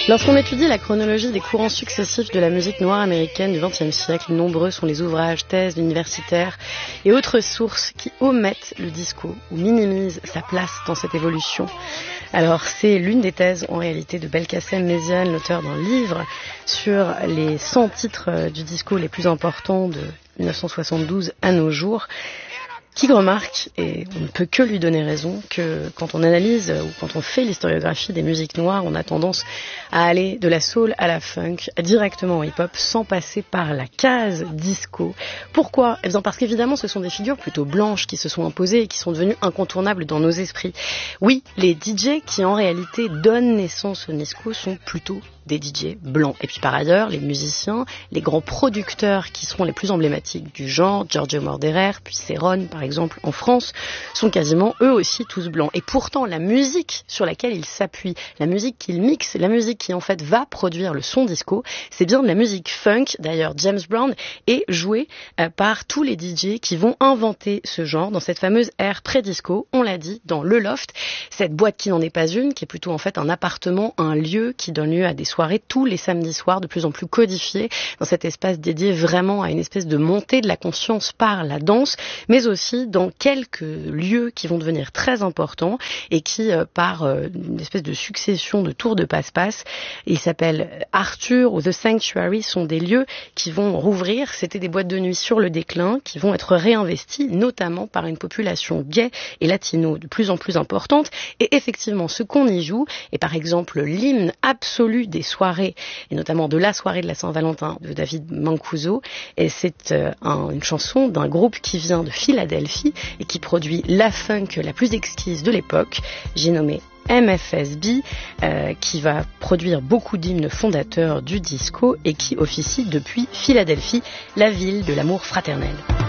Lorsqu'on étudie la chronologie des courants successifs de la musique noire américaine du XXe siècle, nombreux sont les ouvrages, thèses universitaires et autres sources qui omettent le disco ou minimisent sa place dans cette évolution. Alors c'est l'une des thèses en réalité de Belkacem Méziane, l'auteur d'un livre sur les 100 titres du disco les plus importants de 1972 à nos jours, qui remarque, et on ne peut que lui donner raison, que quand on analyse ou quand on fait l'historiographie des musiques noires, on a tendance à aller de la soul à la funk, directement au hip-hop, sans passer par la case disco. Pourquoi ? Eh bien parce qu'évidemment, ce sont des figures plutôt blanches qui se sont imposées et qui sont devenues incontournables dans nos esprits. Oui, les DJ qui en réalité donnent naissance au disco sont plutôt des DJ blancs. Et puis par ailleurs, les musiciens, les grands producteurs qui seront les plus emblématiques du genre, Giorgio Moroder, puis Céron par exemple en France, sont quasiment eux aussi tous blancs. Et pourtant, la musique sur laquelle ils s'appuient, la musique qu'ils mixent, la musique qui en fait va produire le son disco, c'est bien de la musique funk. D'ailleurs, James Brown est joué par tous les DJ qui vont inventer ce genre dans cette fameuse ère pré-disco, on l'a dit, dans le Loft, cette boîte qui n'en est pas une, qui est plutôt en fait un appartement, un lieu qui donne lieu à des soirées tous les samedis soirs, de plus en plus codifiées dans cet espace dédié vraiment à une espèce de montée de la conscience par la danse, mais aussi dans quelques lieux qui vont devenir très importants et qui, par une espèce de succession de tours de passe-passe, ils s'appellent Arthur ou The Sanctuary, sont des lieux qui vont rouvrir. C'était des boîtes de nuit sur le déclin qui vont être réinvesties, notamment par une population gay et latino de plus en plus importante. Et effectivement, ce qu'on y joue est par exemple l'hymne absolu des soirées, et notamment de la soirée de la Saint-Valentin de David Mancuso. Et c'est une chanson d'un groupe qui vient de Philadelphie et qui produit la funk la plus exquise de l'époque. J'ai nommé MFSB, qui va produire beaucoup d'hymnes fondateurs du disco et qui officie depuis Philadelphie, la ville de l'amour fraternel.